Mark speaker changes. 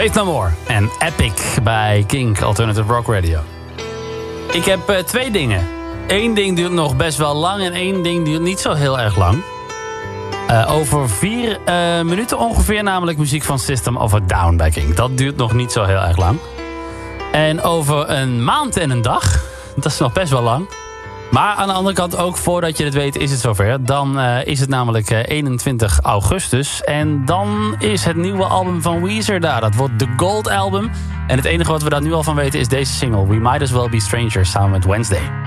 Speaker 1: Faith No More en Epic bij Kink Alternative Rock Radio. Ik heb 2 dingen. 1 ding duurt nog best wel lang en 1 ding duurt niet zo heel erg lang. Over 4 minuten ongeveer, namelijk muziek van System of a Down bij Kink. Dat duurt nog niet zo heel erg lang. En over een maand en een dag, dat is nog best wel lang. Maar aan de andere kant ook, voordat je het weet, is het zover. Dan is het namelijk 21 augustus. En dan is het nieuwe album van Weezer daar. Dat wordt de Gold Album. En het enige wat we daar nu al van weten is deze single. We Might As Well Be Strangers samen met Wednesday.